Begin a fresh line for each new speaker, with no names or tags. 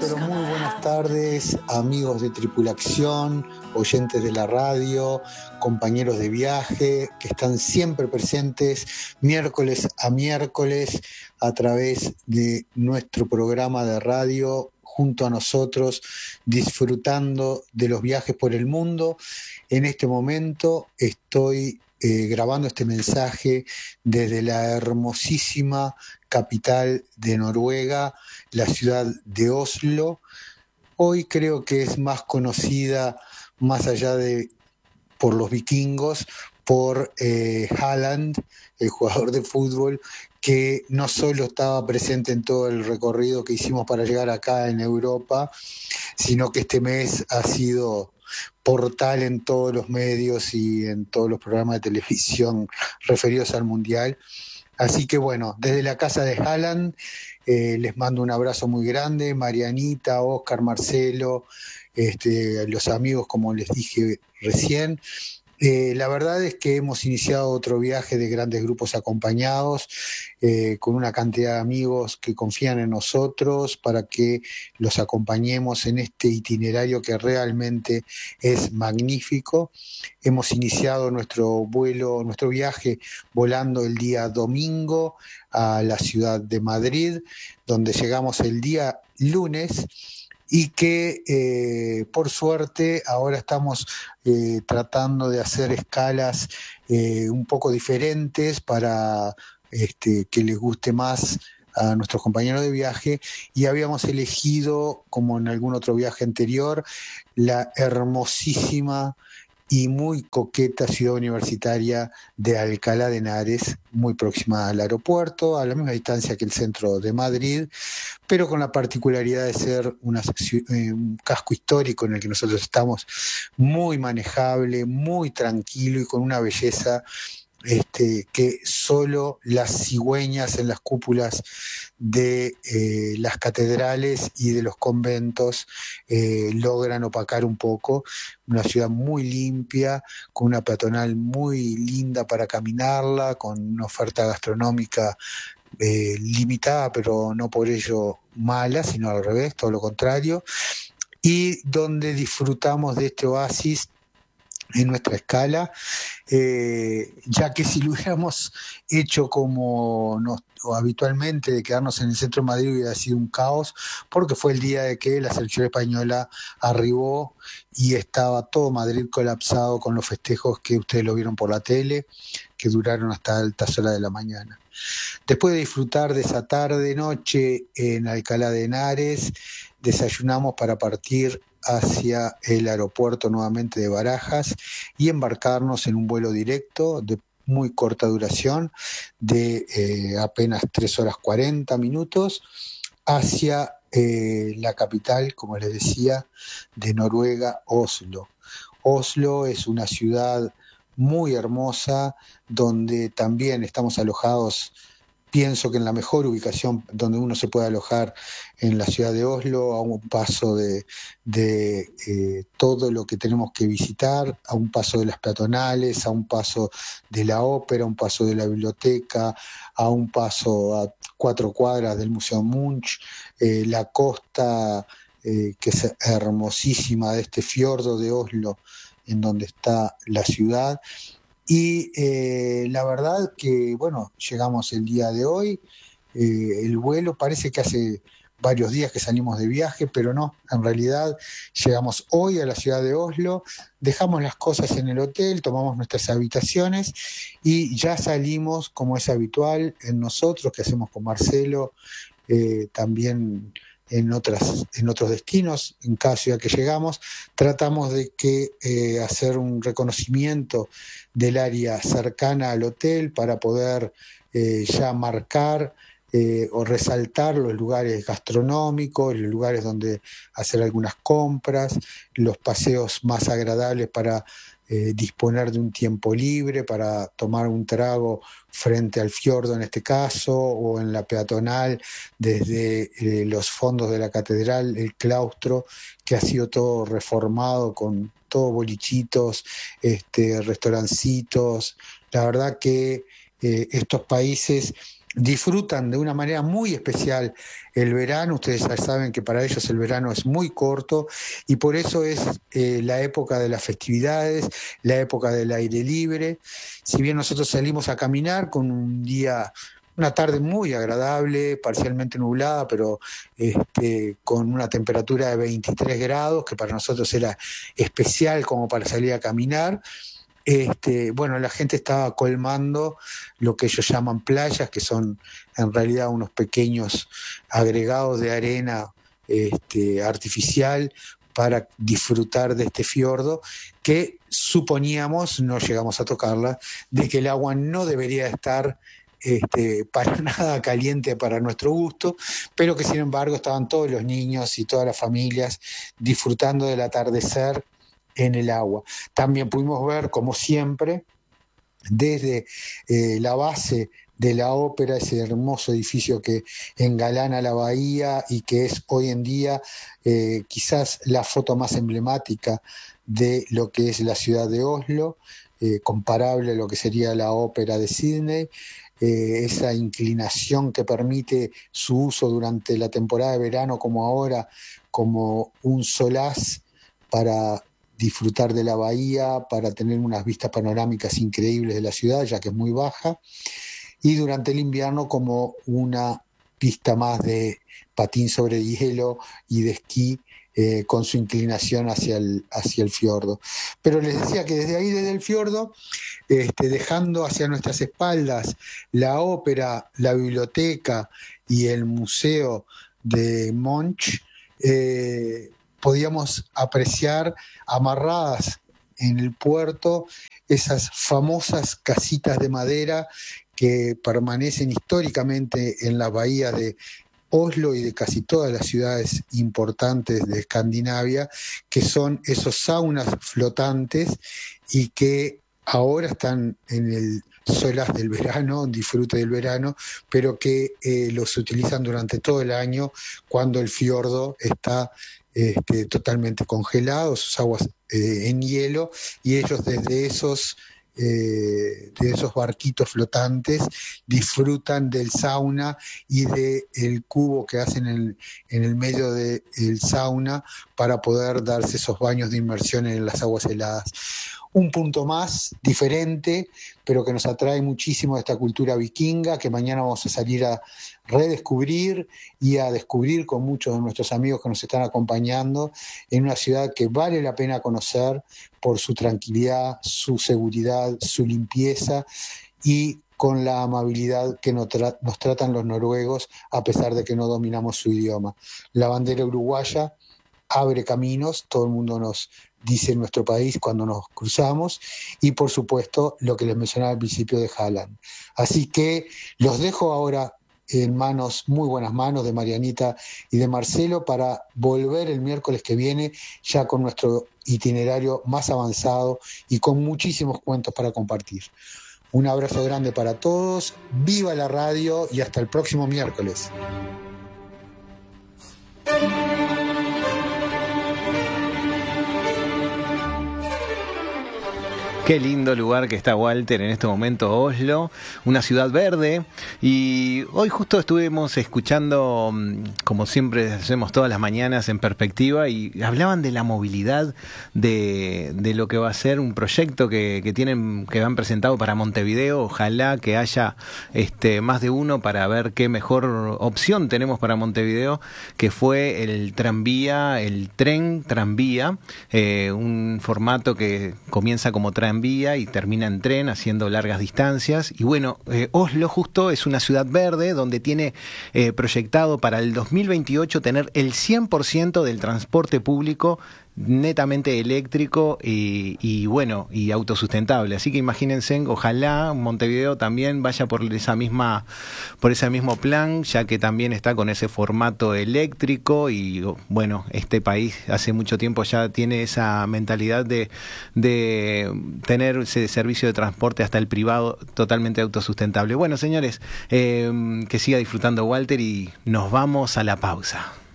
pero muy buenas tardes, amigos de Tripulación, oyentes de la radio, compañeros de viaje que están siempre presentes miércoles a miércoles a través de nuestro programa de radio junto a nosotros, disfrutando de los viajes por el mundo. En este momento estoy grabando este mensaje desde la hermosísima capital de Noruega, la ciudad de Oslo. Hoy creo que es más conocida, más allá de por los vikingos, por Haaland, el jugador de fútbol, que no solo estaba presente en todo el recorrido que hicimos para llegar acá en Europa, sino que este mes ha sido portal en todos los medios y en todos los programas de televisión referidos al Mundial. Así que bueno, desde la casa de Haaland les mando un abrazo muy grande, Marianita, Oscar, Marcelo, los amigos como les dije recién. La verdad es que hemos iniciado otro viaje de grandes grupos acompañados, con una cantidad de amigos que confían en nosotros para que los acompañemos en este itinerario que realmente es magnífico. Hemos iniciado nuestro viaje volando el día domingo a la ciudad de Madrid, donde llegamos el día lunes. Y que por suerte ahora estamos tratando de hacer escalas un poco diferentes para que les guste más a nuestros compañeros de viaje, y habíamos elegido, como en algún otro viaje anterior, la hermosísima y muy coqueta ciudad universitaria de Alcalá de Henares, muy próxima al aeropuerto, a la misma distancia que el centro de Madrid, pero con la particularidad de ser un casco histórico en el que nosotros estamos, muy manejable, muy tranquilo y con una belleza que solo las cigüeñas en las cúpulas de las catedrales y de los conventos logran opacar un poco. Una ciudad muy limpia, con una peatonal muy linda para caminarla, con una oferta gastronómica limitada, pero no por ello mala, sino al revés, todo lo contrario, y donde disfrutamos de este oasis en nuestra escala, ya que si lo hubiéramos hecho como habitualmente, de quedarnos en el centro de Madrid, hubiera sido un caos, porque fue el día de que la selección española arribó y estaba todo Madrid colapsado con los festejos que ustedes lo vieron por la tele, que duraron hasta altas horas de la mañana. Después de disfrutar de esa tarde-noche en Alcalá de Henares, desayunamos para partir hacia el aeropuerto nuevamente de Barajas y embarcarnos en un vuelo directo de muy corta duración, de apenas 3 horas 40 minutos, hacia la capital, como les decía, de Noruega, Oslo. Oslo es una ciudad muy hermosa, donde también estamos alojados, pienso que en la mejor ubicación donde uno se puede alojar en la ciudad de Oslo, a un paso de todo lo que tenemos que visitar, a un paso de las peatonales, a un paso de la ópera, a un paso de la biblioteca, a un paso a 4 cuadras del Museo Munch, la costa que es hermosísima de este fiordo de Oslo, en donde está la ciudad. Y la verdad que, bueno, llegamos el día de hoy, el vuelo parece que hace varios días que salimos de viaje, pero no, en realidad llegamos hoy a la ciudad de Oslo, dejamos las cosas en el hotel, tomamos nuestras habitaciones y ya salimos, como es habitual en nosotros, que hacemos con Marcelo, también en otros destinos. En cada ciudad que llegamos tratamos de hacer un reconocimiento del área cercana al hotel para poder ya marcar o resaltar los lugares gastronómicos, los lugares donde hacer algunas compras, los paseos más agradables para disponer de un tiempo libre para tomar un trago frente al fiordo en este caso, o en la peatonal desde los fondos de la catedral, el claustro, que ha sido todo reformado con todo bolichitos, restaurancitos. La verdad que estos países disfrutan de una manera muy especial el verano. Ustedes ya saben que para ellos el verano es muy corto y por eso es la época de las festividades, la época del aire libre. Si bien nosotros salimos a caminar con una tarde muy agradable, parcialmente nublada, pero con una temperatura de 23 grados, que para nosotros era especial como para salir a caminar. La gente estaba colmando lo que ellos llaman playas, que son en realidad unos pequeños agregados de arena artificial para disfrutar de este fiordo, que suponíamos, no llegamos a tocarla, de que el agua no debería estar para nada caliente para nuestro gusto, pero que sin embargo estaban todos los niños y todas las familias disfrutando del atardecer en el agua. También pudimos ver, como siempre, desde la base de la ópera, ese hermoso edificio que engalana la bahía y que es hoy en día quizás la foto más emblemática de lo que es la ciudad de Oslo, comparable a lo que sería la ópera de Sídney. Esa inclinación que permite su uso durante la temporada de verano como ahora, como un solaz para disfrutar de la bahía, para tener unas vistas panorámicas increíbles de la ciudad, ya que es muy baja, y durante el invierno como una pista más de patín sobre hielo y de esquí, con su inclinación hacia el fiordo. Pero les decía que desde ahí, desde el fiordo, dejando hacia nuestras espaldas la ópera, la biblioteca y el museo de Munch, podíamos apreciar amarradas en el puerto esas famosas casitas de madera que permanecen históricamente en la bahía de Oslo y de casi todas las ciudades importantes de Escandinavia, que son esos saunas flotantes y que ahora están en el solaz del verano, disfrute del verano, pero que los utilizan durante todo el año cuando el fiordo está totalmente congelado, sus aguas en hielo, y ellos desde de esos barquitos flotantes disfrutan del sauna y del cubo que hacen en el medio del sauna para poder darse esos baños de inmersión en las aguas heladas. Un punto más diferente, pero que nos atrae muchísimo de esta cultura vikinga, que mañana vamos a salir a redescubrir y a descubrir con muchos de nuestros amigos que nos están acompañando, en una ciudad que vale la pena conocer por su tranquilidad, su seguridad, su limpieza y con la amabilidad que nos tratan los noruegos, a pesar de que no dominamos su idioma. La bandera uruguaya abre caminos, todo el mundo nos dice en nuestro país cuando nos cruzamos, y por supuesto lo que les mencionaba al principio de Halland. Así que los dejo ahora en muy buenas manos de Marianita y de Marcelo para volver el miércoles que viene ya con nuestro itinerario más avanzado y con muchísimos cuentos para compartir. Un abrazo grande para todos, viva la radio y hasta el próximo miércoles.
Qué lindo lugar que está Walter en este momento, Oslo, una ciudad verde. Y hoy justo estuvimos escuchando, como siempre hacemos todas las mañanas, En Perspectiva, y hablaban de la movilidad, de lo que va a ser un proyecto que han presentado para Montevideo. Ojalá que haya más de uno para ver qué mejor opción tenemos para Montevideo, que fue el tren tranvía, un formato que comienza como tranvía y termina en tren haciendo largas distancias. Y bueno, Oslo justo es una ciudad verde donde tiene proyectado para el 2028 tener el 100% del transporte público netamente eléctrico y autosustentable. Así que imagínense, ojalá Montevideo también vaya por ese mismo plan, ya que también está con ese formato eléctrico. Y bueno, este país hace mucho tiempo ya tiene esa mentalidad de tener ese servicio de transporte hasta el privado totalmente autosustentable. Bueno, señores, que siga disfrutando Walter y nos vamos a la pausa.